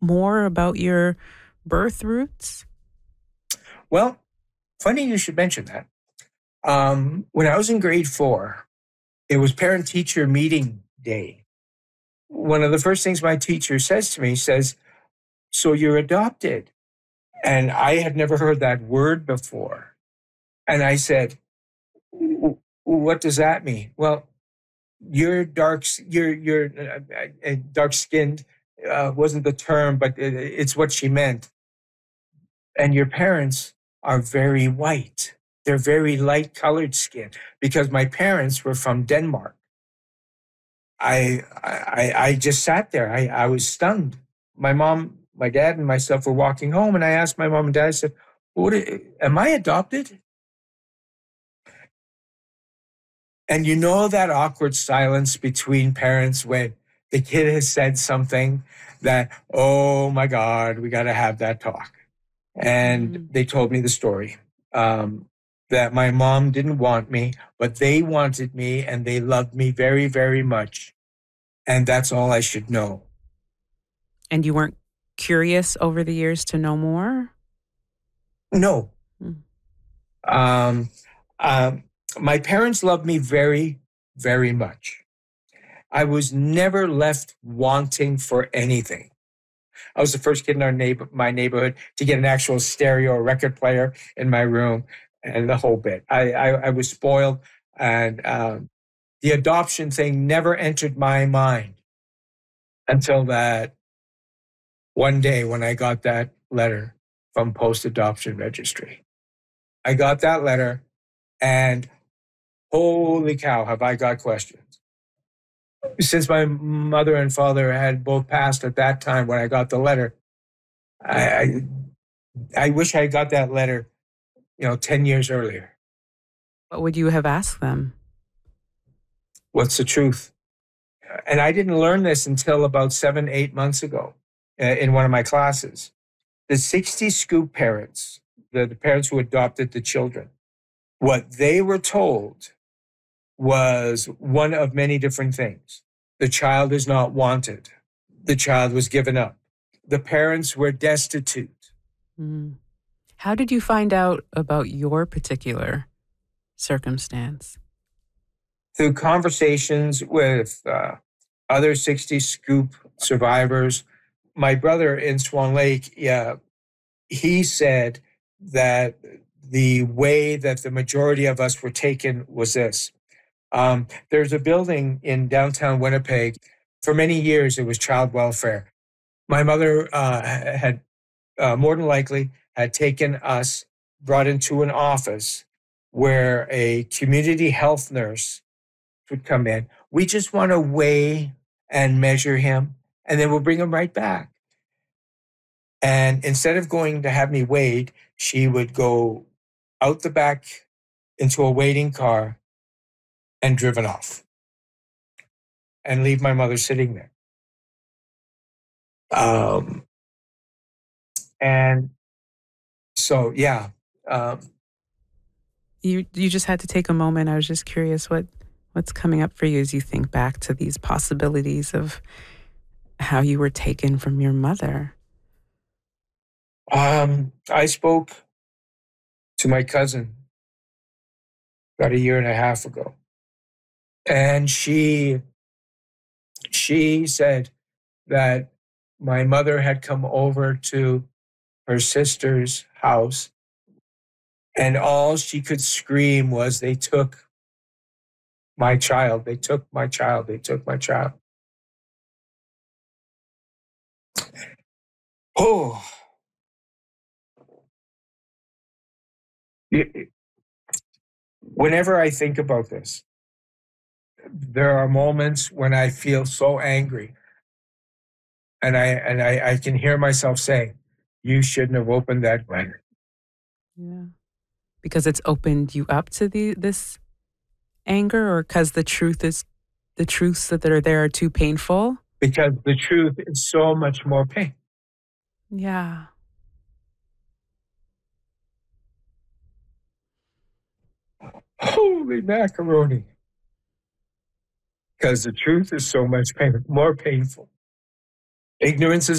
more about your birth roots? Well, funny you should mention that. When I was in grade 4, it was parent-teacher meeting day. One of the first things my teacher says to me, says, "So you're adopted?" And I had never heard that word before. And I said, "What does that mean?" "Well, you're dark skinned wasn't the term, but it's what she meant. And your parents are very white. They're very light colored skin because my parents were from Denmark." I just sat there. I was stunned. My mom, my dad, and myself were walking home, and I asked my mom and dad, I said, am I adopted? And you know that awkward silence between parents when the kid has said something that, oh my God, we got to have that talk. And they told me the story that my mom didn't want me, but they wanted me and they loved me very, very much. And that's all I should know. And you weren't curious over the years to know more? No. Mm. My parents loved me very, very much. I was never left wanting for anything. I was the first kid in my neighborhood to get an actual stereo record player in my room and the whole bit. I was spoiled, and the adoption thing never entered my mind until that one day when I got that letter from Post Adoption Registry. I got that letter, and holy cow, have I got questions. Since my mother and father had both passed at that time when I got the letter, I wish I got that letter, 10 years earlier. What would you have asked them? What's the truth? And I didn't learn this until about 7-8 months ago in one of my classes. The 60 Scoop parents, the parents who adopted the children, what they were told was one of many different things. The child is not wanted. The child was given up. The parents were destitute. Mm. How did you find out about your particular circumstance? Through conversations with other 60 Scoop survivors. My brother in Swan Lake, he said that the way that the majority of us were taken was this. There's a building in downtown Winnipeg. For many years, it was child welfare. My mother had more than likely had taken us, brought into an office where a community health nurse would come in. We just want to weigh and measure him, and then we'll bring him right back. And instead of going to have me weighed, she would go out the back into a waiting car and driven off and leave my mother sitting there. And so, yeah. You just had to take a moment. I was just curious what's coming up for you as you think back to these possibilities of how you were taken from your mother. I spoke to my cousin about 1.5 years ago, and she said that my mother had come over to her sister's house, and all she could scream was, "They took my child, they took my child, they took my child." Oh. Whenever I think about this, there are moments when I feel so angry, and I can hear myself saying, "You shouldn't have opened that letter." Yeah. Because it's opened you up to this anger, or because the truths that are there are too painful? Because the truth is so much more pain. Yeah. Holy macaroni. Because the truth is so much more painful. Ignorance is